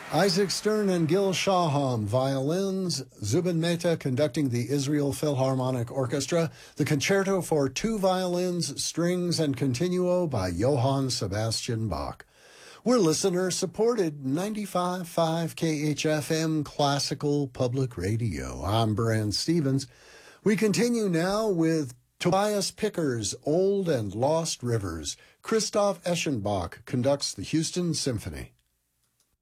Isaac Stern and Gil Shaham, violins, Zubin Mehta conducting the Israel Philharmonic Orchestra, the concerto for two violins, strings, and continuo by Johann Sebastian Bach. We're listener-supported 95.5 KHFM Classical Public Radio. I'm Brand Stevens. We continue now with Tobias Picker's Old and Lost Rivers. Christoph Eschenbach conducts the Houston Symphony.